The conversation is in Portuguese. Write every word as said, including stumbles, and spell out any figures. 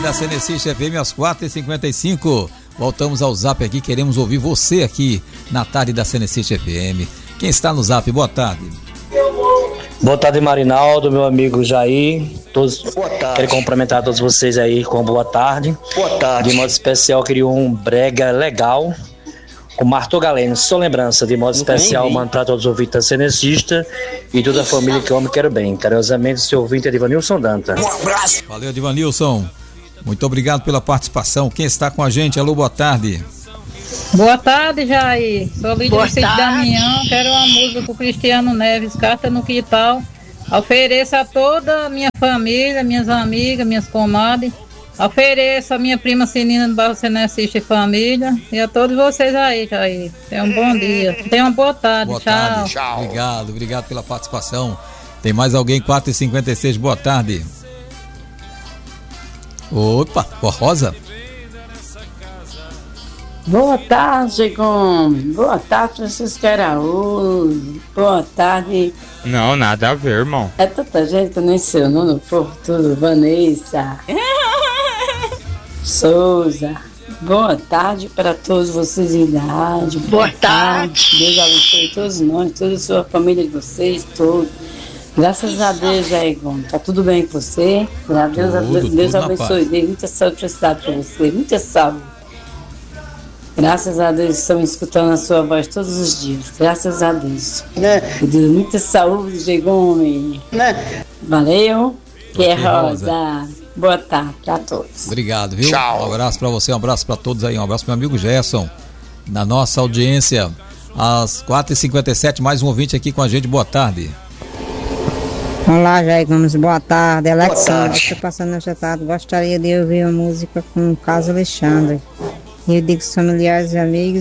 da Cenecist F M às quatro e cinquenta e cinco. Voltamos ao Zap aqui, queremos ouvir você aqui na tarde da Cenecist F M. Quem está no Zap? Boa tarde. Boa tarde, Marinaldo, meu amigo Jair. Todos, boa tarde. Quero cumprimentar todos vocês aí com boa tarde. Boa tarde. De modo especial, queria um brega legal com Marto Galeno. Só lembrança, de modo especial, mando para todos os ouvintes da Cenecista e toda a família que eu amo e quero bem. Carinhosamente, seu ouvinte é Divanilson Danta. Um abraço. Valeu, Divanilson. Muito obrigado pela participação. Quem está com a gente? Alô, boa tarde. Boa tarde, Jair. Sou Lídia do Sítio Damião. Quero uma música pro Cristiano Neves, Carta no Quintal. Ofereço a toda a minha família, minhas amigas, minhas comadres. Ofereço a minha prima Sinina do bairro Cenecista e família. E a todos vocês aí, Jair. Tenham um bom dia. Tenham uma boa tarde. Boa tchau. tarde. Tchau. Obrigado, obrigado pela participação. Tem mais alguém? quatro e cinquenta e seis. Boa tarde. Opa, boa Rosa. Boa tarde, Chegom. Boa tarde, Francisco Araújo. Boa tarde. Não, nada a ver, irmão. É tanta gente que eu nem sei o nome do povo tudo. Vanessa. Souza. Boa tarde para todos vocês em idade. Boa, Boa tarde. tarde. Deus abençoe todos nós, toda a sua família de vocês, todos. Graças a Deus, Jairgon. Tá tudo bem com você? Graças a Deus, Deus, Deus abençoe. Dê muita saúde e felicidade para você. Muita saúde. Graças a Deus, estamos escutando a sua voz todos os dias. Graças a Deus. Né? Deus, muita saúde, Jairgon. Né? Valeu. Que é Rosa. Rosa. Boa tarde a todos. Obrigado, viu? Tchau. Um abraço para você, um abraço para todos aí. Um abraço para meu amigo Gerson. Na nossa audiência, às quatro e cinquenta e sete, mais um ouvinte aqui com a gente. Boa tarde. Olá, Jair Gomes, boa tarde. Alexandre, estou passando nesta tarde. Gostaria de ouvir uma música com o Caso Alexandre. E eu digo familiares e amigos.